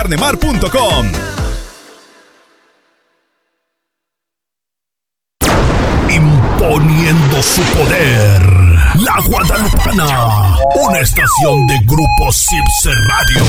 Carnemar.com. Imponiendo su poder, La Guadalupana, una estación de Grupo Sipse Radio.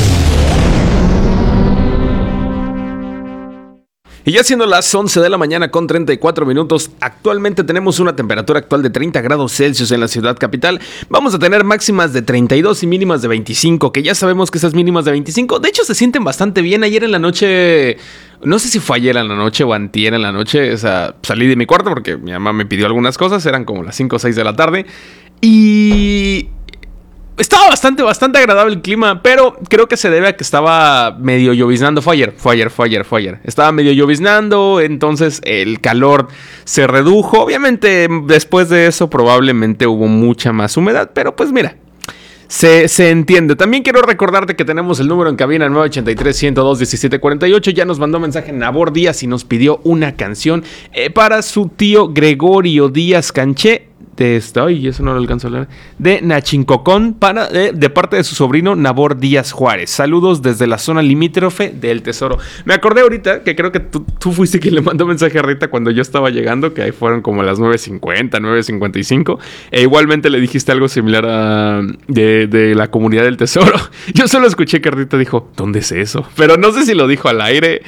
Y ya siendo las 11 de la mañana con 34 minutos, actualmente tenemos una temperatura actual de 30 grados Celsius en la ciudad capital. Vamos a tener máximas de 32 y mínimas de 25, que ya sabemos que esas mínimas de 25, de hecho se sienten bastante bien. Ayer en la noche, no sé si fue ayer en la noche o antier en la noche, o sea, salí de mi cuarto porque mi mamá me pidió algunas cosas, eran como las 5 o 6 de la tarde, y estaba bastante agradable el clima, pero creo que se debe a que estaba medio lloviznando. Fue ayer. Estaba medio lloviznando, entonces el calor se redujo. Obviamente, después de eso probablemente hubo mucha más humedad, pero pues mira, se entiende. También quiero recordarte que tenemos el número en cabina 983-102-1748. Ya nos mandó mensaje Nabor Díaz y nos pidió una canción para su tío Gregorio Díaz Canché. Eso no lo alcanzo a hablar. De Nachincocón, de parte de su sobrino Nabor Díaz Juárez. Saludos desde la zona limítrofe del Tesoro. Me acordé ahorita que creo que tú fuiste quien le mandó mensaje a Rita cuando yo estaba llegando, que ahí fueron como las 9:50, 9:55. Igualmente le dijiste algo similar de la comunidad del Tesoro. Yo solo escuché que Rita dijo, ¿dónde es eso? Pero no sé si lo dijo al aire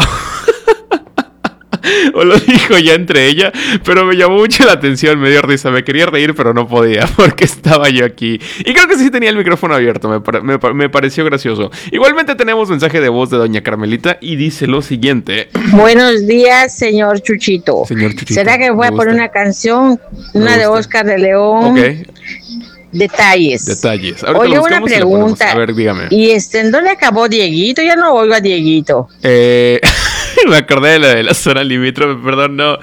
o lo dijo ya entre ella, pero me llamó mucho la atención, me dio risa, me quería reír pero no podía porque estaba yo aquí, y creo que sí tenía el micrófono abierto, me pareció gracioso. Igualmente tenemos mensaje de voz de doña Carmelita y dice lo siguiente: buenos días, señor Chuchito. ¿Será que voy a poner una canción, una de Oscar de León? Ok. Detalles. Oye, una pregunta. A ver, dígame. ¿Y dónde acabó Dieguito? Ya no oigo a Dieguito. Me acordé de la zona limítrofe, perdón, no.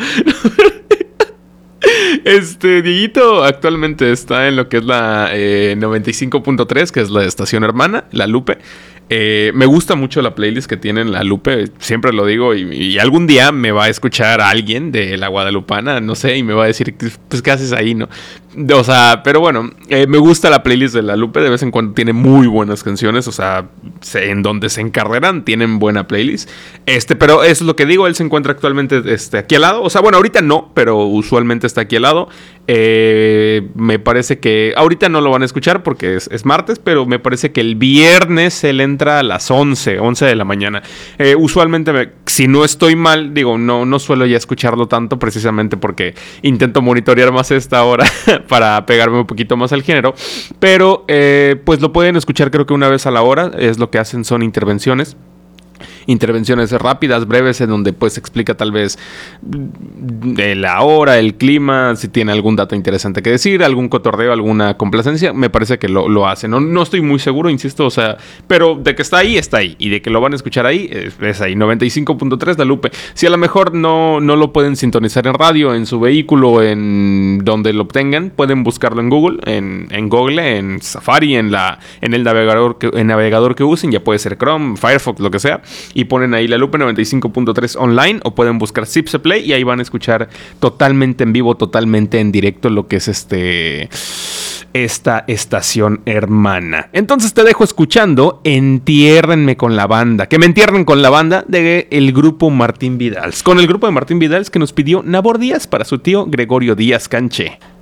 Dieguito actualmente está en lo que es la 95.3, que es la estación hermana, La Lupe. Me gusta mucho la playlist que tienen La Lupe, siempre lo digo, y algún día me va a escuchar alguien de La Guadalupana, no sé, y me va a decir, pues, ¿qué haces ahí, no? O sea, pero bueno, me gusta la playlist de La Lupe, de vez en cuando tiene muy buenas canciones, o sea, en donde se encarreran tienen buena playlist, pero eso es lo que digo, él se encuentra actualmente aquí al lado, o sea, bueno, ahorita no, pero usualmente está aquí al lado. Me parece que ahorita no lo van a escuchar porque es martes, pero me parece que el viernes él entra a las 11 de la mañana. Usualmente, si no estoy mal, digo, no suelo ya escucharlo tanto, precisamente porque intento monitorear más esta hora para pegarme un poquito más al género, pero pues lo pueden escuchar creo que una vez a la hora, es lo que hacen, son intervenciones rápidas, breves, en donde pues explica tal vez de la hora, el clima, si tiene algún dato interesante que decir, algún cotorreo, alguna complacencia. Me parece que lo hace. No estoy muy seguro, insisto, o sea, pero de que está ahí, y de que lo van a escuchar ahí, es ahí, 95.3 La Lupe. Si a lo mejor no lo pueden sintonizar en radio, en su vehículo, en donde lo obtengan, pueden buscarlo en Google, en Google, en Safari, en el navegador que usen, ya puede ser Chrome, Firefox, lo que sea, y ponen ahí La Lupe 95.3 online, o pueden buscar Sipse Play y ahí van a escuchar totalmente en vivo, totalmente en directo lo que es esta estación hermana. Entonces te dejo escuchando Entiérrenme con la banda, que me entierren con la banda del grupo Martín Vidals, con el grupo de Martín Vidals que nos pidió Nabor Díaz para su tío Gregorio Díaz Canché.